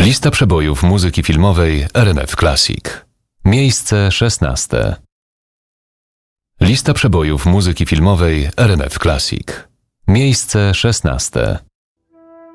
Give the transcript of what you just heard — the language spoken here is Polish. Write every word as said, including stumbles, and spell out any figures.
Lista przebojów muzyki filmowej R M F Classic. Miejsce szesnaste. Lista przebojów muzyki filmowej R M F Classic. Miejsce szesnaste.